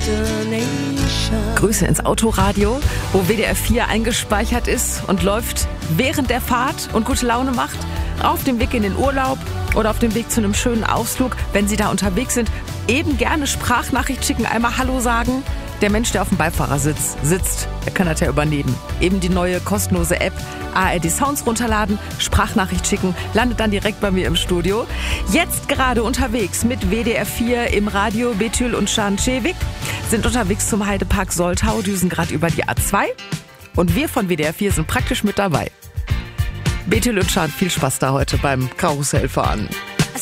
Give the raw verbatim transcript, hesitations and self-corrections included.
Grüße ins Autoradio, wo W D R vier eingespeichert ist und läuft während der Fahrt und gute Laune macht. Auf dem Weg in den Urlaub oder auf dem Weg zu einem schönen Ausflug, wenn Sie da unterwegs sind, eben gerne Sprachnachricht schicken, einmal Hallo sagen. Der Mensch, der auf dem Beifahrersitz sitzt, der kann das ja übernehmen. Eben die neue kostenlose App A R D Sounds runterladen, Sprachnachricht schicken, landet dann direkt bei mir im Studio. Jetzt gerade unterwegs mit W D R vier im Radio. Betül und Schanczewik sind unterwegs zum Heidepark Soltau, düsen gerade über die A zwei. Und wir von W D R vier sind praktisch mit dabei. Betül und Schan, viel Spaß da heute beim Karussellfahren.